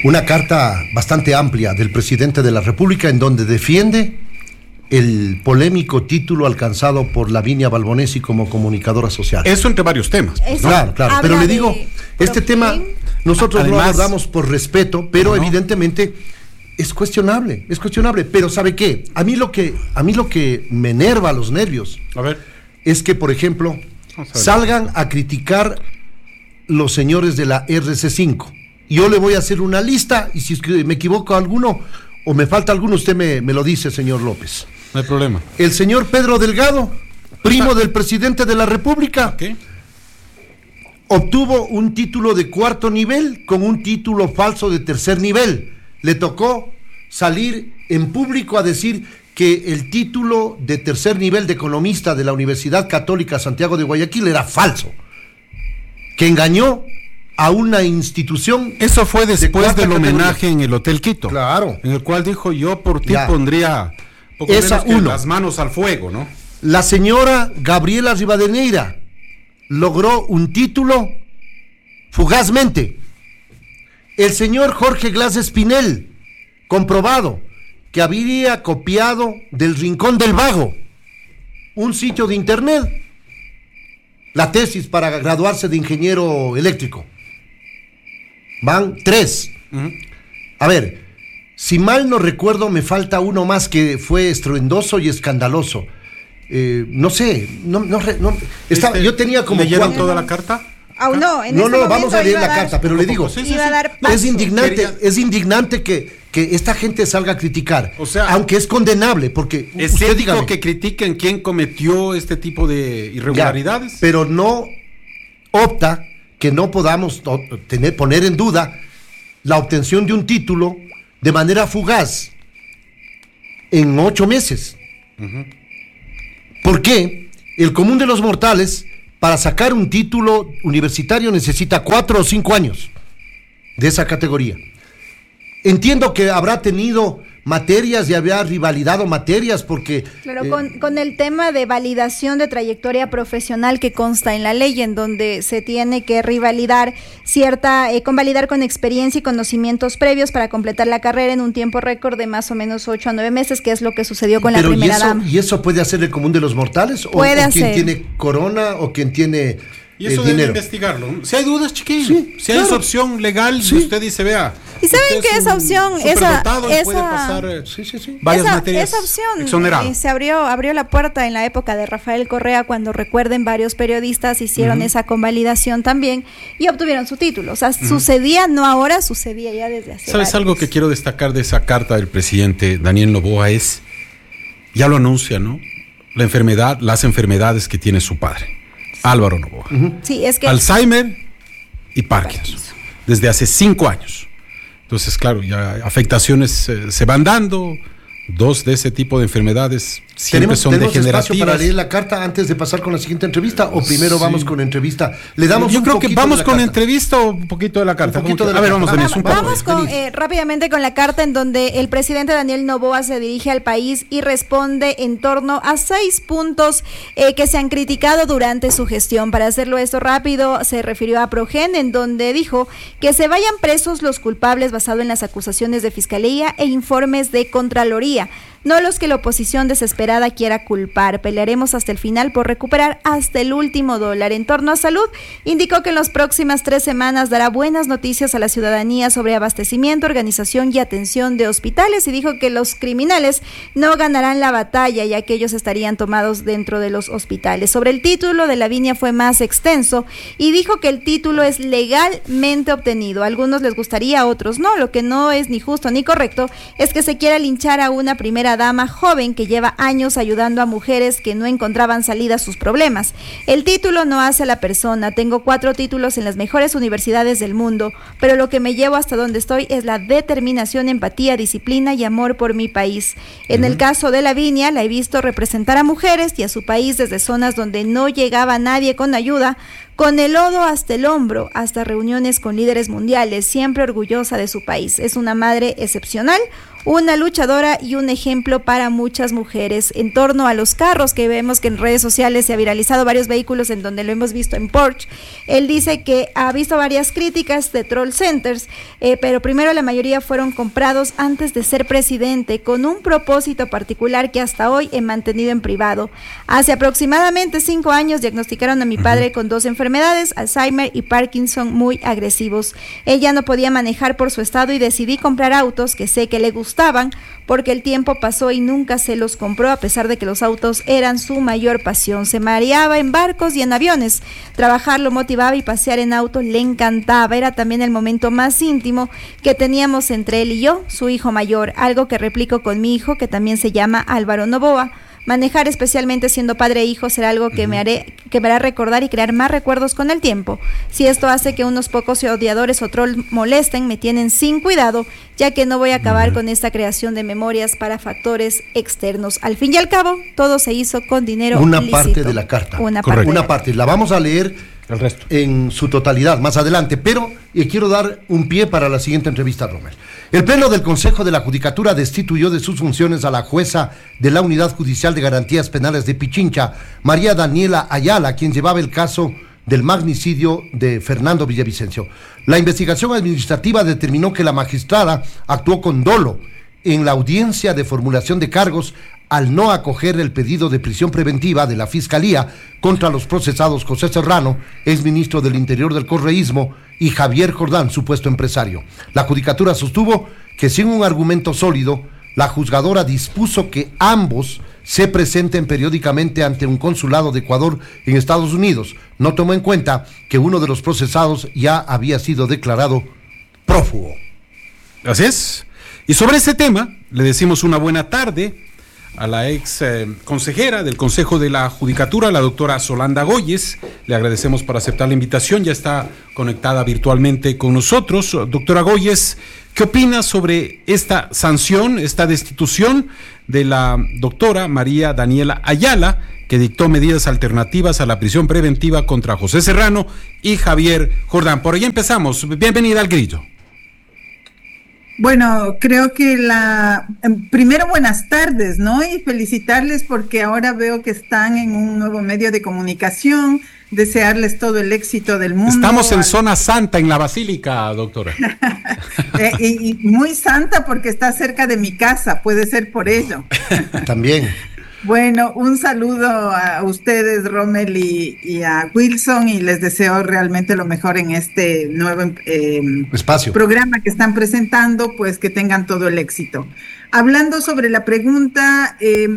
una carta bastante amplia del presidente de la República en donde defiende el polémico título alcanzado por Lavinia Balbonesi como comunicadora social. Eso entre varios temas. ¿No? Claro, pero le digo, este tema nosotros además, lo abordamos por respeto, pero evidentemente es cuestionable, pero ¿sabe qué? A mí lo que me enerva los nervios es que, por ejemplo, salgan a criticar los señores de la RC5. Yo le voy a hacer una lista y si me equivoco alguno o me falta alguno, usted me lo dice, señor López. No hay problema. El señor Pedro Delgado, primo del presidente de la República, obtuvo un título de 4º nivel con un título falso de 3er nivel. Le tocó salir en público a decir que el título de 3er nivel de economista de la Universidad Católica Santiago de Guayaquil era falso, que engañó a una institución. Eso fue después del homenaje en el Hotel Quito. Claro. En el cual dijo, yo por ti pondría poco esa menos que las manos al fuego, ¿no? La señora Gabriela Rivadeneira logró un título fugazmente. El señor Jorge Glass Espinel, comprobado que habría copiado del Rincón del Vago, un sitio de internet, la tesis para graduarse de ingeniero eléctrico. Van 3. A ver, si mal no recuerdo, me falta uno más que fue estruendoso y escandaloso. No sé, yo tenía como... ¿Leyeron toda la carta? Aún no, vamos a leer la carta, pero le digo, es indignante que esta gente salga a criticar, o sea, aunque es condenable, porque es ético que critiquen quién cometió este tipo de irregularidades. Pero no opta que no podamos poner en duda la obtención de un título de manera fugaz en 8 meses. ¿Por qué? El común de los mortales, para sacar un título universitario, necesita 4 o 5 años de esa categoría. Entiendo que habrá tenido materias y había rivalidad o materias porque... Pero con el tema de validación de trayectoria profesional que consta en la ley, en donde se tiene que rivalidar convalidar con experiencia y conocimientos previos para completar la carrera en un tiempo récord de más o menos 8 a 9 meses, que es lo que sucedió con la primera dama. ¿Y eso puede hacer el común de los mortales? ¿O quien tiene corona o quien tiene... Y eso debe investigarlo. Si hay dudas, chiquillos, si hay esa opción legal, usted dice, vea. Y saben que esa opción, esa opción se abrió la puerta en la época de Rafael Correa, cuando recuerden varios periodistas hicieron esa convalidación también y obtuvieron su título. O sea, sucedía, no ahora, sucedía ya desde hace ¿Sabes algo que quiero destacar de esa carta del presidente Daniel Noboa? Ya lo anuncia, ¿no? Las enfermedades que tiene su padre, Álvaro Noboa. Sí, es que Alzheimer y Parkinson. Desde hace 5 años. Entonces, claro, ya afectaciones se van dando. 2 de ese tipo de enfermedades siempre son degenerativas. ¿Tenemos espacio para leer la carta antes de pasar con la siguiente entrevista? ¿O primero vamos con entrevista? Le damos Yo creo que vamos con entrevista o un poquito de la carta. Vamos rápidamente con la carta, en donde el presidente Daniel Noboa se dirige al país y responde en torno a 6 puntos que se han criticado durante su gestión. Para hacerlo esto rápido, se refirió a Progen, en donde dijo que se vayan presos los culpables basado en las acusaciones de Fiscalía e informes de Contraloría, no los que la oposición desesperada quiera culpar. Pelearemos hasta el final por recuperar hasta el último dólar. En torno a salud, indicó que en las próximas 3 semanas dará buenas noticias a la ciudadanía sobre abastecimiento, organización y atención de hospitales, y dijo que los criminales no ganarán la batalla, ya que ellos estarían tomados dentro de los hospitales. Sobre el título de Lavinia fue más extenso y dijo que el título es legalmente obtenido. A algunos les gustaría, a otros no. Lo que no es ni justo ni correcto es que se quiera linchar a una primera dama joven que lleva años ayudando a mujeres que no encontraban salida a sus problemas. El título no hace a la persona. Tengo 4 títulos en las mejores universidades del mundo, pero lo que me llevo hasta donde estoy es la determinación, empatía, disciplina y amor por mi país. En el caso de Lavinia, la he visto representar a mujeres y a su país desde zonas donde no llegaba nadie con ayuda, Con el lodo hasta el hombro, hasta reuniones con líderes mundiales, siempre orgullosa de su país. Es una madre excepcional, una luchadora y un ejemplo para muchas mujeres. En torno a los carros, que vemos que en redes sociales se ha viralizado varios vehículos en donde lo hemos visto en Porsche, él dice que ha visto varias críticas de troll centers, pero primero la mayoría fueron comprados antes de ser presidente, con un propósito particular que hasta hoy he mantenido en privado. Hace aproximadamente 5 años diagnosticaron a mi padre con 2 enfermedades, Alzheimer y Parkinson, muy agresivos. Él ya no podía manejar por su estado y decidí comprar autos que sé que le gustaban, porque el tiempo pasó y nunca se los compró, a pesar de que los autos eran su mayor pasión. Se mareaba en barcos y en aviones. Trabajar lo motivaba y pasear en auto le encantaba. Era también el momento más íntimo que teníamos entre él y yo, su hijo mayor, algo que replico con mi hijo, que también se llama Álvaro Noboa. Manejar, especialmente siendo padre e hijo, será algo que me hará recordar y crear más recuerdos con el tiempo. Si esto hace que unos pocos odiadores o troll molesten, me tienen sin cuidado, ya que no voy a acabar con esta creación de memorias para factores externos. Al fin y al cabo, todo se hizo con dinero una lícito. Parte de la carta. Una parte. La vamos a leer el resto en su totalidad más adelante, pero quiero dar un pie para la siguiente entrevista, Rommel. El Pleno del Consejo de la Judicatura destituyó de sus funciones a la jueza de la Unidad Judicial de Garantías Penales de Pichincha, María Daniela Ayala, quien llevaba el caso del magnicidio de Fernando Villavicencio. La investigación administrativa determinó que la magistrada actuó con dolo en la audiencia de formulación de cargos al no acoger el pedido de prisión preventiva de la Fiscalía contra los procesados José Serrano, exministro del Interior del Correísmo, y Javier Jordán, supuesto empresario. La Judicatura sostuvo que sin un argumento sólido, la juzgadora dispuso que ambos se presenten periódicamente ante un consulado de Ecuador en Estados Unidos. No tomó en cuenta que uno de los procesados ya había sido declarado prófugo. Así es. Y sobre ese tema, le decimos una buena tarde a la ex consejera del Consejo de la Judicatura, la doctora Solanda Goyes. Le agradecemos por aceptar la invitación, ya está conectada virtualmente con nosotros. Doctora Goyes, ¿qué opina sobre esta sanción, esta destitución de la doctora María Daniela Ayala, que dictó medidas alternativas a la prisión preventiva contra José Serrano y Javier Jordán? Por ahí empezamos. Bienvenida al Grillo. Bueno, creo que primero buenas tardes, ¿no? Y felicitarles porque ahora veo que están en un nuevo medio de comunicación, desearles todo el éxito del mundo. Estamos en zona santa, en la Basílica, doctora. y muy santa porque está cerca de mi casa, puede ser por ello. También. Bueno, un saludo a ustedes, Rommel, y a Wilson, y les deseo realmente lo mejor en este nuevo espacio, programa que están presentando, pues que tengan todo el éxito. Hablando sobre la pregunta,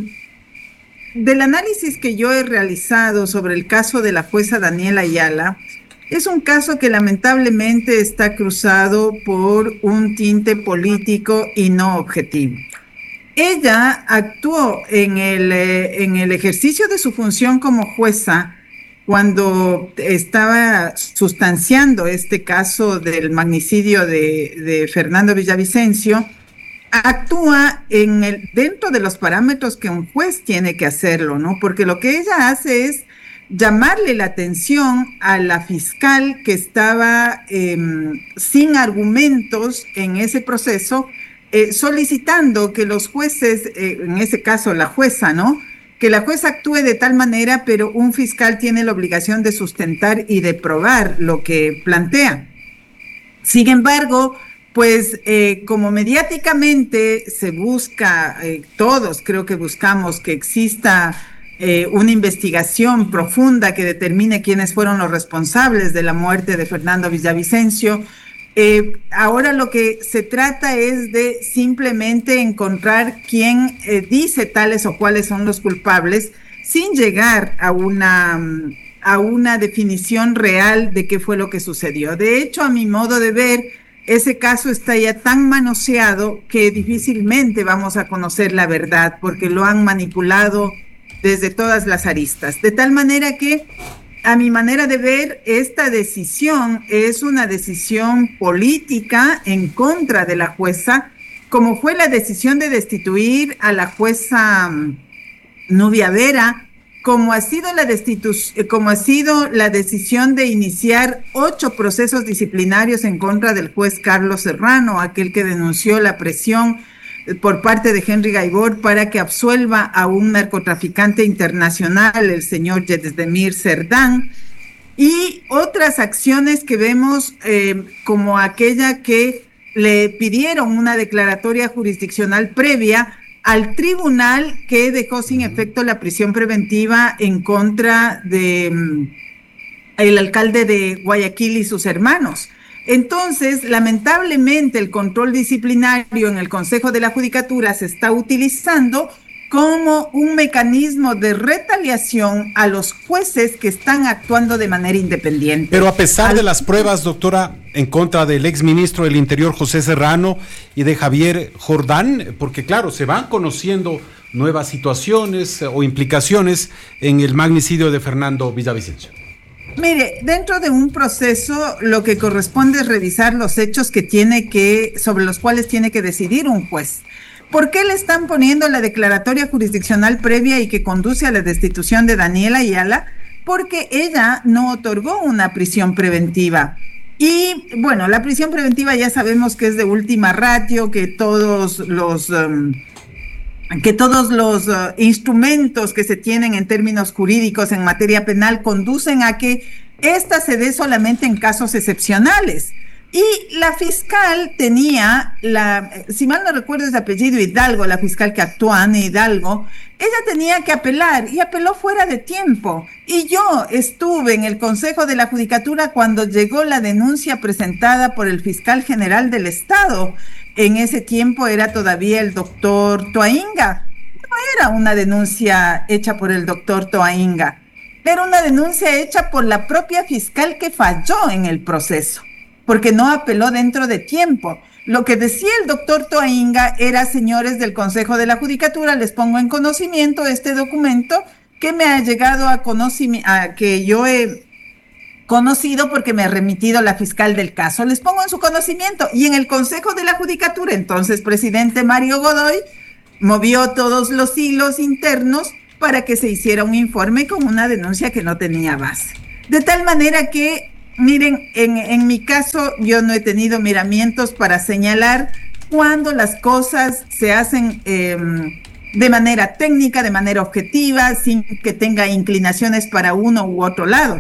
del análisis que yo he realizado sobre el caso de la jueza Daniela Ayala, es un caso que lamentablemente está cruzado por un tinte político y no objetivo. Ella actuó en el ejercicio de su función como jueza cuando estaba sustanciando este caso del magnicidio de Fernando Villavicencio. Actúa dentro de los parámetros que un juez tiene que hacerlo, ¿no? Porque lo que ella hace es llamarle la atención a la fiscal que estaba sin argumentos en ese proceso, solicitando que los jueces, en ese caso la jueza, ¿no? Que la jueza actúe de tal manera, pero un fiscal tiene la obligación de sustentar y de probar lo que plantea. Sin embargo, pues como mediáticamente se busca, todos creo que buscamos que exista una investigación profunda que determine quiénes fueron los responsables de la muerte de Fernando Villavicencio, ahora lo que se trata es de simplemente encontrar quién dice tales o cuáles son los culpables, sin llegar a una definición real de qué fue lo que sucedió. De hecho, a mi modo de ver, ese caso está ya tan manoseado que difícilmente vamos a conocer la verdad, porque lo han manipulado desde todas las aristas. De tal manera que, a mi manera de ver, esta decisión es una decisión política en contra de la jueza, como fue la decisión de destituir a la jueza Nubia Vera, como ha sido la decisión de iniciar 8 procesos disciplinarios en contra del juez Carlos Serrano, aquel que denunció la presión por parte de Henry Gaibor para que absuelva a un narcotraficante internacional, el señor Yezdemir Cerdán, y otras acciones que vemos como aquella que le pidieron una declaratoria jurisdiccional previa al tribunal que dejó sin efecto la prisión preventiva en contra de el alcalde de Guayaquil y sus hermanos. Entonces, lamentablemente, el control disciplinario en el Consejo de la Judicatura se está utilizando como un mecanismo de retaliación a los jueces que están actuando de manera independiente. Pero a pesar de las pruebas, doctora, en contra del exministro del Interior José Serrano y de Javier Jordán, porque claro, se van conociendo nuevas situaciones o implicaciones en el magnicidio de Fernando Villavicencio. Mire, dentro de un proceso lo que corresponde es revisar los hechos sobre los cuales tiene que decidir un juez. ¿Por qué le están poniendo la declaratoria jurisdiccional previa y que conduce a la destitución de Daniela Ayala? Porque ella no otorgó una prisión preventiva. Y bueno, la prisión preventiva ya sabemos que es de última ratio, que todos los instrumentos que se tienen en términos jurídicos en materia penal conducen a que ésta se dé solamente en casos excepcionales. Y la fiscal tenía, si mal no recuerdo es de apellido Hidalgo, la fiscal que actuó, Ana Hidalgo, ella tenía que apelar y apeló fuera de tiempo. Y yo estuve en el Consejo de la Judicatura cuando llegó la denuncia presentada por el fiscal general del Estado. En ese tiempo era todavía el doctor Toainga. No era una denuncia hecha por el doctor Toainga, era una denuncia hecha por la propia fiscal que falló en el proceso, porque no apeló dentro de tiempo. Lo que decía el doctor Toainga era: señores del Consejo de la Judicatura, les pongo en conocimiento este documento que me ha llegado que yo he conocido porque me ha remitido la fiscal del caso. Les pongo en su conocimiento. Y en el Consejo de la Judicatura, entonces presidente Mario Godoy, movió todos los hilos internos para que se hiciera un informe con una denuncia que no tenía base. De tal manera que, miren, en mi caso yo no he tenido miramientos para señalar cuando las cosas se hacen de manera técnica, de manera objetiva, sin que tenga inclinaciones para uno u otro lado.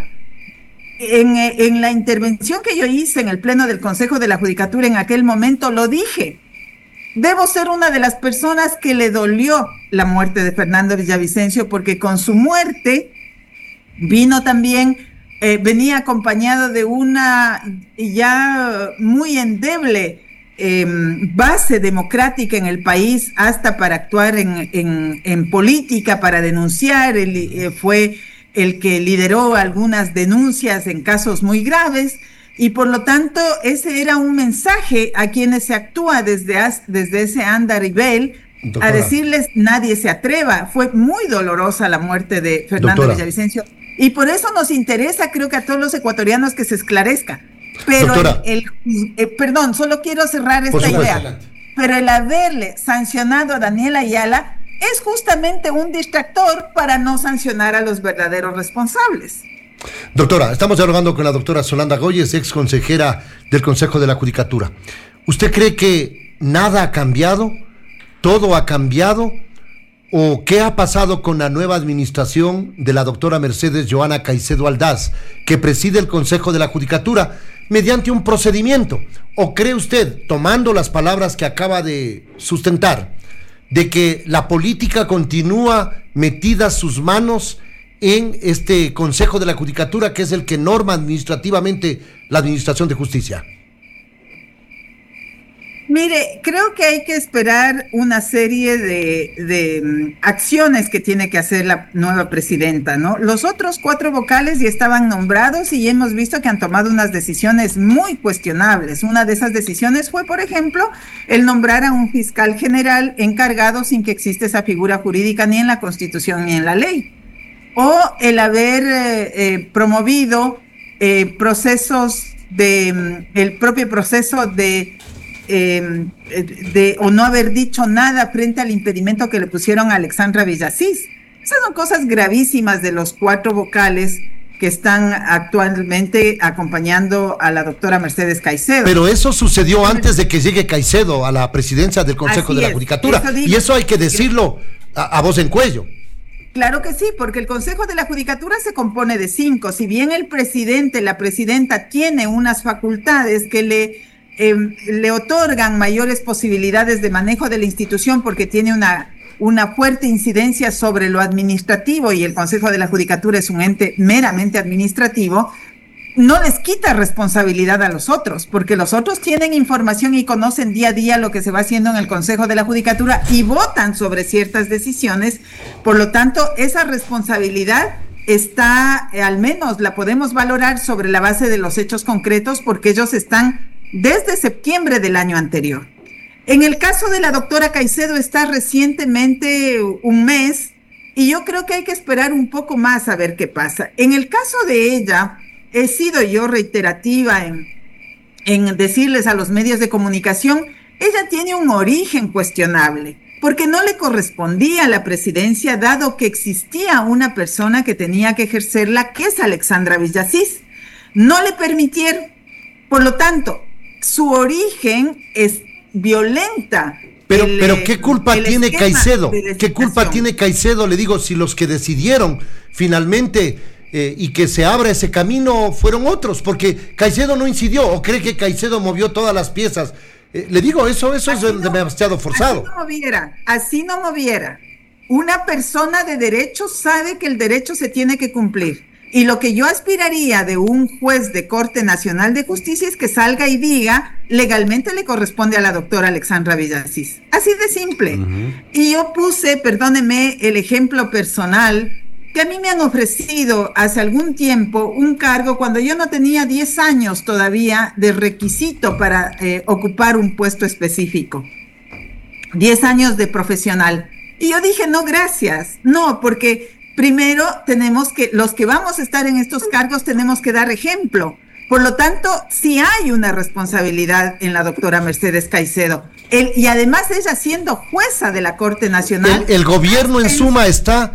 En la intervención que yo hice en el Pleno del Consejo de la Judicatura en aquel momento lo dije: debo ser una de las personas que le dolió la muerte de Fernando Villavicencio, porque con su muerte vino también, venía acompañado de una ya muy endeble base democrática en el país, hasta para actuar en política, para denunciar. Fue el que lideró algunas denuncias en casos muy graves, y por lo tanto ese era un mensaje a quienes se actúa desde ese andarivel, a decirles: nadie se atreva. Fue muy dolorosa la muerte de Fernando Villavicencio, y por eso nos interesa, creo que a todos los ecuatorianos, que se esclarezca. Pero perdón, solo quiero cerrar esta idea. Pero el haberle sancionado a Daniela Ayala es justamente un distractor para no sancionar a los verdaderos responsables. Doctora, estamos dialogando con la doctora Solanda Goyes, ex consejera del Consejo de la Judicatura. ¿Usted cree que nada ha cambiado? ¿Todo ha cambiado? ¿O qué ha pasado con la nueva administración de la doctora Mercedes Joana Caicedo Aldaz, que preside el Consejo de la Judicatura mediante un procedimiento? ¿O cree usted, tomando las palabras que acaba de sustentar, de que la política continúa metida sus manos en este Consejo de la Judicatura, que es el que norma administrativamente la administración de justicia? Mire, creo que hay que esperar una serie de acciones que tiene que hacer la nueva presidenta, ¿no? Los otros 4 vocales ya estaban nombrados y hemos visto que han tomado unas decisiones muy cuestionables. Una de esas decisiones fue, por ejemplo, el nombrar a un fiscal general encargado sin que exista esa figura jurídica ni en la Constitución ni en la ley. O el haber promovido procesos el propio proceso o no haber dicho nada frente al impedimento que le pusieron a Alexandra Villasís. Esas son cosas gravísimas de los 4 vocales que están actualmente acompañando a la doctora Mercedes Caicedo. Pero eso sucedió antes de que llegue Caicedo a la presidencia del Consejo de la Judicatura. Y eso hay que decirlo a voz en cuello. Claro que sí, porque el Consejo de la Judicatura se compone de 5. Si bien el presidente, la presidenta tiene unas facultades que le otorgan mayores posibilidades de manejo de la institución porque tiene una fuerte incidencia sobre lo administrativo y el Consejo de la Judicatura es un ente meramente administrativo, no les quita responsabilidad a los otros, porque los otros tienen información y conocen día a día lo que se va haciendo en el Consejo de la Judicatura y votan sobre ciertas decisiones. Por lo tanto, esa responsabilidad está, al menos la podemos valorar sobre la base de los hechos concretos, porque ellos están desde septiembre del año anterior. En el caso de la doctora Caicedo está recientemente un mes y yo creo que hay que esperar un poco más a ver qué pasa. En el caso de ella, he sido yo reiterativa en decirles a los medios de comunicación, ella tiene un origen cuestionable, porque no le correspondía a la presidencia, dado que existía una persona que tenía que ejercerla, que es Alexandra Villasís. No le permitieron. Por lo tanto, su origen es violenta. Pero ¿qué culpa tiene Caicedo? ¿Qué culpa tiene Caicedo? Le digo, si los que decidieron finalmente y que se abra ese camino fueron otros, porque Caicedo no incidió, o cree que Caicedo movió todas las piezas. Le digo, eso es demasiado forzado. Así no moviera. Una persona de derecho sabe que el derecho se tiene que cumplir. Y lo que yo aspiraría de un juez de Corte Nacional de Justicia es que salga y diga, legalmente le corresponde a la doctora Alexandra Villasís. Así de simple. Y yo puse, perdóneme, el ejemplo personal, que a mí me han ofrecido hace algún tiempo un cargo cuando yo no tenía 10 años todavía de requisito para ocupar un puesto específico. 10 años de profesional. Y yo dije, no, gracias. No, porque primero tenemos que, los que vamos a estar en estos cargos tenemos que dar ejemplo. Por lo tanto, sí hay una responsabilidad en la doctora Mercedes Caicedo. Y además ella siendo jueza de la Corte Nacional. El gobierno en suma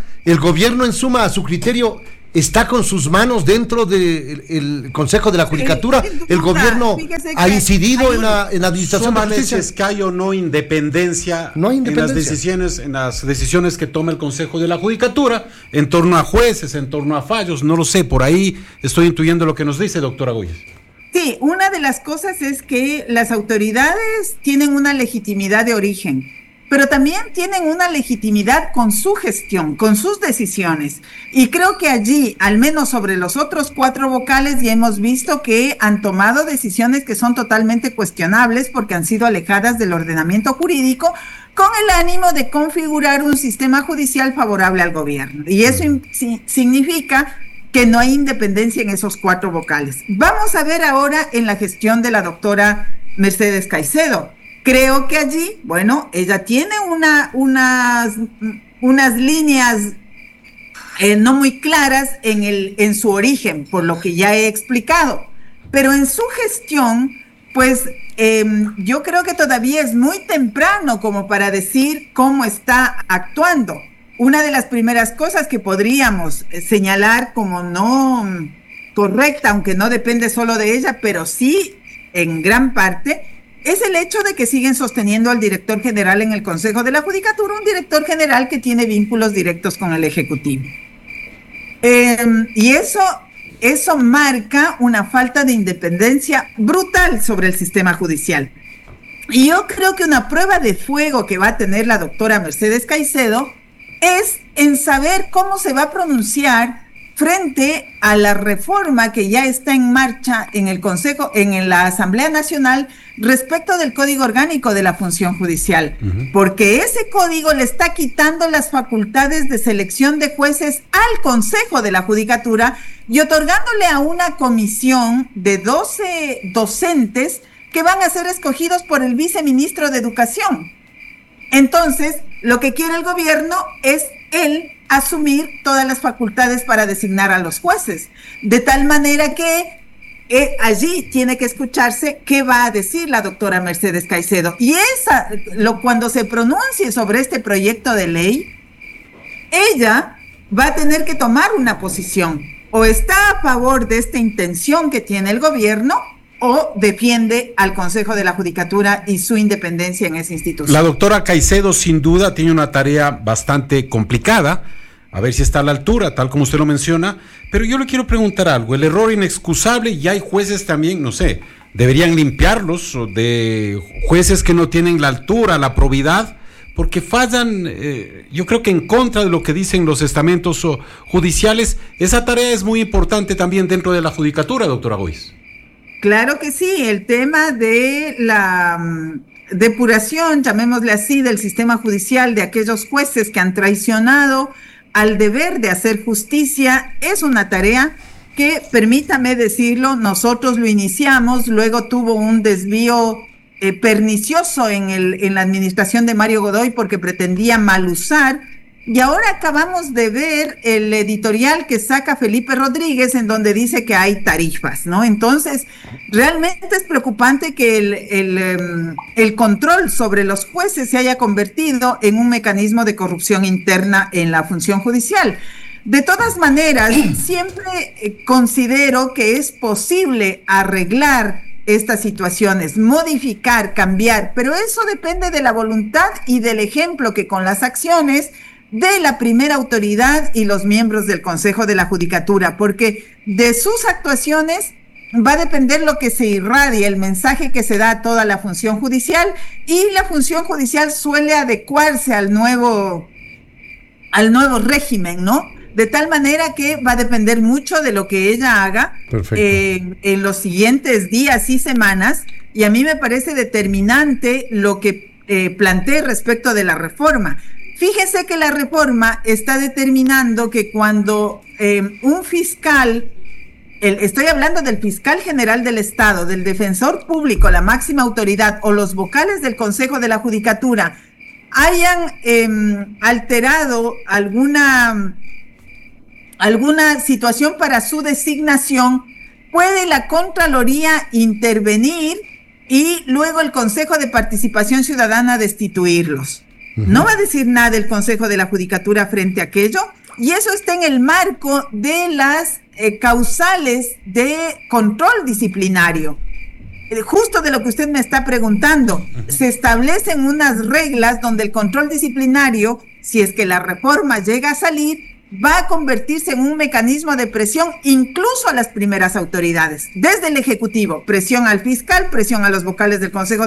a su criterio está con sus manos dentro del Consejo de la Judicatura. El gobierno ha incidido en la administración de justicia. Es que hay o no independencia, en las decisiones que toma el Consejo de la Judicatura en torno a jueces, en torno a fallos, no lo sé, por ahí estoy intuyendo lo que nos dice, doctora Guyes. Sí, una de las cosas es que las autoridades tienen una legitimidad de origen, pero también tienen una legitimidad con su gestión, con sus decisiones. Y creo que allí, al menos sobre los otros 4 vocales, ya hemos visto que han tomado decisiones que son totalmente cuestionables porque han sido alejadas del ordenamiento jurídico con el ánimo de configurar un sistema judicial favorable al gobierno. Y eso significa que no hay independencia en esos 4 vocales. Vamos a ver ahora en la gestión de la doctora Mercedes Caicedo. Creo que allí, bueno, ella tiene unas líneas no muy claras en su origen, por lo que ya he explicado. Pero en su gestión, pues yo creo que todavía es muy temprano como para decir cómo está actuando. Una de las primeras cosas que podríamos señalar como no correcta, aunque no depende solo de ella, pero sí en gran parte, es el hecho de que siguen sosteniendo al director general en el Consejo de la Judicatura, un director general que tiene vínculos directos con el Ejecutivo. Y eso marca una falta de independencia brutal sobre el sistema judicial. Y yo creo que una prueba de fuego que va a tener la doctora Mercedes Caicedo es en saber cómo se va a pronunciar frente a la reforma que ya está en marcha en el Consejo, en la Asamblea Nacional, respecto del Código Orgánico de la Función Judicial, porque ese código le está quitando las facultades de selección de jueces al Consejo de la Judicatura y otorgándole a una comisión de 12 docentes que van a ser escogidos por el viceministro de Educación. Entonces, lo que quiere el gobierno es él asumir todas las facultades para designar a los jueces, de tal manera que allí tiene que escucharse qué va a decir la doctora Mercedes Caicedo. Y cuando se pronuncie sobre este proyecto de ley, ella va a tener que tomar una posición. O está a favor de esta intención que tiene el gobierno o defiende al Consejo de la Judicatura y su independencia en esa institución. La doctora Caicedo sin duda tiene una tarea bastante complicada, a ver si está a la altura, tal como usted lo menciona, pero yo le quiero preguntar algo, el error inexcusable, y hay jueces también, no sé, deberían limpiarlos, de jueces que no tienen la altura, la probidad, porque fallan, yo creo que en contra de lo que dicen los estamentos judiciales. Esa tarea es muy importante también dentro de la judicatura, doctora Goiz. Claro que sí, el tema de la depuración, llamémosle así, del sistema judicial, de aquellos jueces que han traicionado al deber de hacer justicia, es una tarea que, permítame decirlo, nosotros lo iniciamos, luego tuvo un desvío pernicioso en la administración de Mario Godoy porque pretendía malusar, y ahora acabamos de ver el editorial que saca Felipe Rodríguez en donde dice que hay tarifas, ¿no? Entonces, realmente es preocupante que el control sobre los jueces se haya convertido en un mecanismo de corrupción interna en la función judicial. De todas maneras, siempre considero que es posible arreglar estas situaciones, modificar, cambiar, pero eso depende de la voluntad y del ejemplo que con las acciones de la primera autoridad y los miembros del Consejo de la Judicatura, porque de sus actuaciones va a depender lo que se irradia, el mensaje que se da a toda la función judicial, y la función judicial suele adecuarse al nuevo régimen, ¿no? De tal manera que va a depender mucho de lo que ella haga en los siguientes días y semanas, y a mí me parece determinante lo que planteé respecto de la reforma. Fíjese que la reforma está determinando que cuando un fiscal, estoy hablando del fiscal general del Estado, del defensor público, la máxima autoridad, o los vocales del Consejo de la Judicatura, hayan alterado alguna situación para su designación, puede la Contraloría intervenir y luego el Consejo de Participación Ciudadana destituirlos. No va a decir nada el Consejo de la Judicatura frente a aquello, y eso está en el marco de las causales de control disciplinario. Justo de lo que usted me está preguntando, se establecen unas reglas donde el control disciplinario, si es que la reforma llega a salir, va a convertirse en un mecanismo de presión incluso a las primeras autoridades, desde el Ejecutivo, presión al fiscal, presión a los vocales del Consejo